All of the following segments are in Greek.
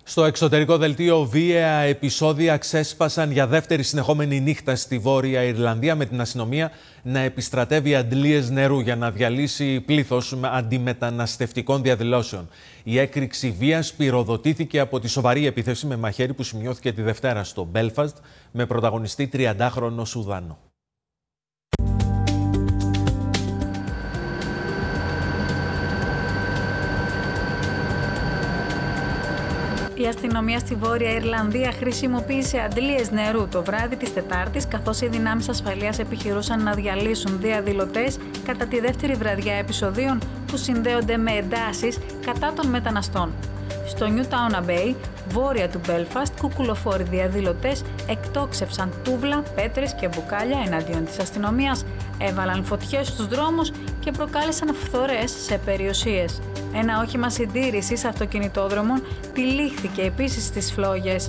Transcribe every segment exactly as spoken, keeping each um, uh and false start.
Στο εξωτερικό δελτίο, βίαια επεισόδια ξέσπασαν για δεύτερη συνεχόμενη νύχτα στη Βόρεια Ιρλανδία, με την αστυνομία να επιστρατεύει αντλίες νερού για να διαλύσει πλήθος αντιμεταναστευτικών διαδηλώσεων. Η έκρηξη βίας πυροδοτήθηκε από τη σοβαρή επίθεση με μαχαίρι που σημειώθηκε τη Δευτέρα στο Μπέλφαστ, με πρωταγωνιστή τριαντάχρονο Σουδάνο. Η αστυνομία στη Βόρεια Ιρλανδία χρησιμοποίησε αντλίες νερού το βράδυ της Τετάρτης, καθώς οι δυνάμεις ασφαλείας επιχειρούσαν να διαλύσουν διαδηλωτές κατά τη δεύτερη βραδιά επεισοδίων που συνδέονται με εντάσεις κατά των μεταναστών. Στο Newtown Abbey, βόρεια του Belfast, κουκουλοφόροι διαδηλωτές εκτόξευσαν τούβλα, πέτρες και μπουκάλια εναντίον της αστυνομίας, έβαλαν φωτιές στους δρόμους και προκάλεσαν φθορές σε περιουσίες. Ένα όχημα συντήρησης αυτοκινητόδρομων τυλίχθηκε επίσης στις φλόγες.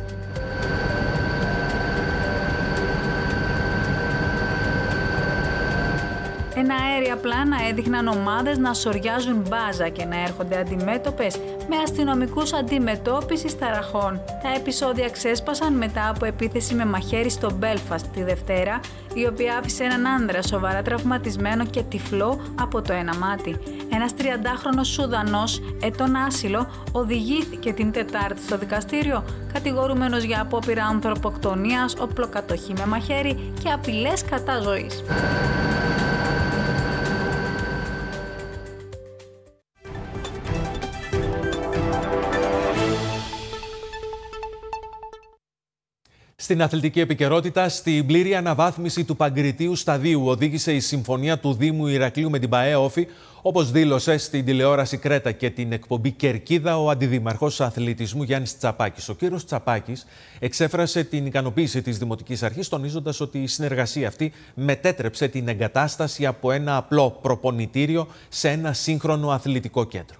Ένα αέρια πλάνα έδειχναν ομάδες να σοριάζουν μπάζα και να έρχονται αντιμέτωπες με αστυνομικούς αντιμετώπισης ταραχών. Τα επεισόδια ξέσπασαν μετά από επίθεση με μαχαίρι στο Μπέλφαστ τη Δευτέρα, η οποία άφησε έναν άνδρα σοβαρά τραυματισμένο και τυφλό από το ένα μάτι. Ένας τριαντάχρονος Σουδανός, ετών άσυλο, οδηγήθηκε την Τετάρτη στο δικαστήριο, κατηγορούμενος για απόπειρα ανθρωποκτονίας, οπλοκατοχή με μαχαίρι και απειλές κατά ζωής. Στην αθλητική επικαιρότητα, στην πλήρη αναβάθμιση του Παγκριτίου Σταδίου οδήγησε η συμφωνία του Δήμου Ηρακλείου με την ΠΑΕ Όφη, όπως δήλωσε στην τηλεόραση Κρέτα και την εκπομπή Κερκίδα ο Αντιδημαρχός Αθλητισμού Γιάννης Τσαπάκης. Ο κύριος Τσαπάκης εξέφρασε την ικανοποίηση της Δημοτικής Αρχής, τονίζοντας ότι η συνεργασία αυτή μετέτρεψε την εγκατάσταση από ένα απλό προπονητήριο σε ένα σύγχρονο αθλητικό κέντρο.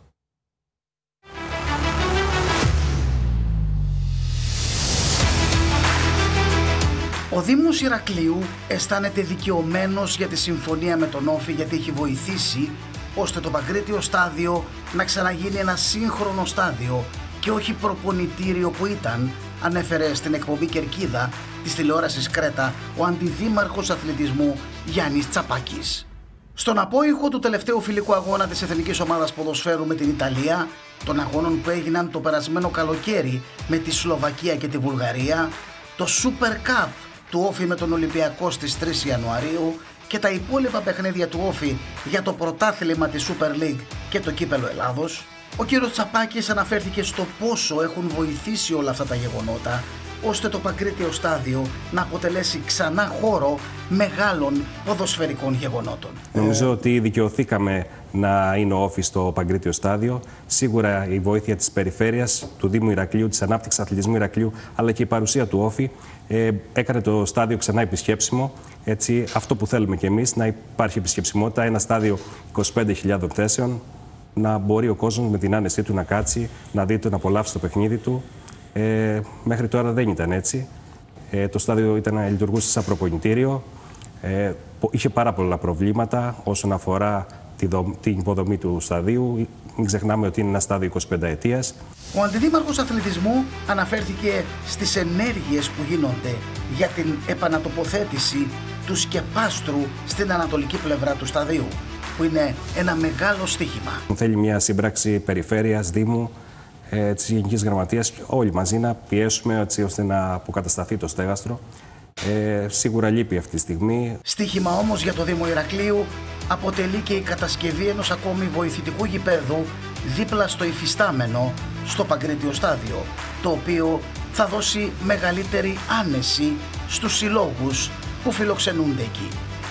Ο Δήμος Ηρακλείου αισθάνεται δικαιωμένος για τη συμφωνία με τον Όφη, γιατί έχει βοηθήσει ώστε το Παγκρίτιο Στάδιο να ξαναγίνει ένα σύγχρονο στάδιο και όχι προπονητήριο που ήταν, ανέφερε στην εκπομπή Κερκίδα της τηλεόρασης Κρέτα ο Αντιδήμαρχος Αθλητισμού Γιάννης Τσαπάκης. Στον απόϊχο του τελευταίου φιλικού αγώνα της Εθνικής Ομάδας Ποδοσφαίρου με την Ιταλία, των αγώνων που έγιναν το περασμένο καλοκαίρι με τη Σλοβακία και τη Βουλγαρία, το Super Cup του Όφη με τον Ολυμπιακό στις τρεις Ιανουαρίου και τα υπόλοιπα παιχνίδια του Όφη για το πρωτάθλημα της Super League και το Κύπελλο Ελλάδος, ο κύριος Τσαπάκης αναφέρθηκε στο πόσο έχουν βοηθήσει όλα αυτά τα γεγονότα ώστε το Παγκρίτιο Στάδιο να αποτελέσει ξανά χώρο μεγάλων ποδοσφαιρικών γεγονότων. Νομίζω ότι δικαιωθήκαμε να είναι ο Όφη στο Παγκρίτιο Στάδιο. Σίγουρα η βοήθεια της περιφέρειας, του Δήμου Ηρακλείου, της Ανάπτυξης Αθλητισμού Ηρακλείου, αλλά και η παρουσία του Όφη ε, έκανε το στάδιο ξανά επισκέψιμο. Έτσι, αυτό που θέλουμε κι εμείς, να υπάρχει επισκεψιμότητα, ένα στάδιο είκοσι πέντε χιλιάδων θέσεων, να μπορεί ο κόσμος με την άνεσή του να κάτσει, να δει το, να απολαύσει το παιχνίδι του. Ε, μέχρι τώρα δεν ήταν έτσι. Ε, το στάδιο ήταν, λειτουργούσε σαν προπονητήριο. Ε, είχε πάρα πολλά προβλήματα όσον αφορά τη δο, την υποδομή του σταδίου. Μην ξεχνάμε ότι είναι ένα στάδιο είκοσι πέντε ετίας. Ο Αντιδήμαρχος Αθλητισμού αναφέρθηκε στις ενέργειες που γίνονται για την επανατοποθέτηση του σκεπάστρου στην ανατολική πλευρά του σταδίου, που είναι ένα μεγάλο στοίχημα. Θέλει μια σύμπραξη περιφέρειας, Δήμου, ε, της Γενικής Γραμματείας, όλοι μαζί να πιέσουμε έτσι, ώστε να αποκατασταθεί το στέγαστρο. Ε, σίγουρα λείπει αυτή τη στιγμή. Στοίχημα όμως για το Δήμο Ηρακλείου αποτελεί και η κατασκευή ενός ακόμη βοηθητικού γηπέδου δίπλα στο υφιστάμενο στο Παγκρίτιο Στάδιο, το οποίο θα δώσει μεγαλύτερη άνεση στους συλλόγους που φιλοξενούνται εκεί.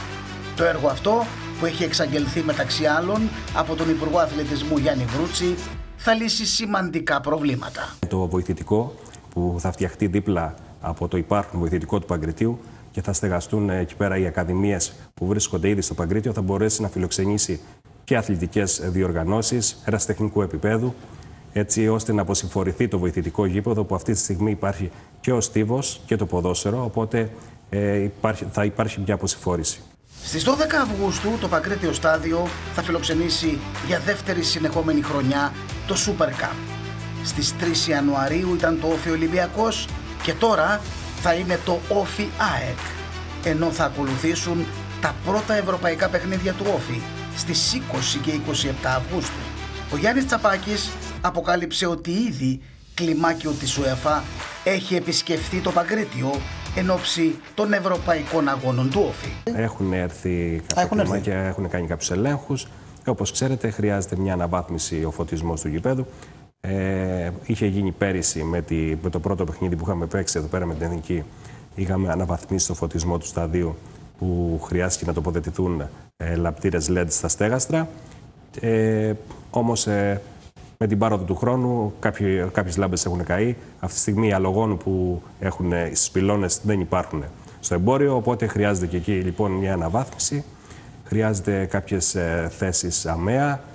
Το έργο αυτό, που έχει εξαγγελθεί μεταξύ άλλων από τον Υπουργό Αθλητισμού Γιάννη Βρούτση, θα λύσει σημαντικά προβλήματα. Το βοηθητικό που θα φτιαχτεί δίπλα από το υπάρχον βοηθητικό του Παγκριτίου και θα στεγαστούν εκεί πέρα οι ακαδημίες που βρίσκονται ήδη στο Παγκρίτιο, θα μπορέσει να φιλοξενήσει και αθλητικές διοργανώσεις ερασιτεχνικού επίπεδου, έτσι ώστε να αποσυμφορηθεί το βοηθητικό γήπεδο που αυτή τη στιγμή υπάρχει και ο στίβος και το ποδόσφαιρο, οπότε ε, υπάρχει, θα υπάρχει μια αποσυμφόρηση. Στις δώδεκα Αυγούστου το Παγκρίτιο Στάδιο θα φιλοξενήσει για δεύτερη συνεχόμενη χρονιά το Super Cup. Στις τρεις Ιανουαρίου ήταν το Όφι Ολυμπιακός και τώρα θα είναι το Όφι ΑΕΚ, ενώ θα ακολουθήσουν τα πρώτα ευρωπαϊκά παιχνίδια του Όφι στις είκοσι και είκοσι επτά Αυγούστου. Ο Γιάννης Τσαπάκης αποκάλυψε ότι ήδη κλιμάκιο της UEFA έχει επισκεφθεί το Παγκρίτιο εν ώψη των ευρωπαϊκών αγώνων του Όφι. Έχουν έρθει κάποια κλιμάκια, έχουν κάνει κάποιους ελέγχους. Όπως ξέρετε, χρειάζεται μια αναβάθμιση ο φωτισμός του γηπέδου. Ε, είχε γίνει πέρυσι με, τη, με το πρώτο παιχνίδι που είχαμε παίξει εδώ πέρα με την Εθνική. Είχαμε αναβαθμίσει το φωτισμό του σταδίου που χρειάστηκε να τοποθετηθούν ε, λαπτήρες ελ ι ντι στα στέγαστρα. Ε, όμως ε, με την πάροδο του χρόνου κάποιοι, κάποιες λάμπες έχουν καεί. Αυτή τη στιγμή οι αλογόνου που έχουν στις πυλώνες δεν υπάρχουν στο εμπόριο, οπότε χρειάζεται και εκεί λοιπόν μια αναβάθμιση. Χρειάζεται κάποιες ε, θέσεις ΑΜΕΑ.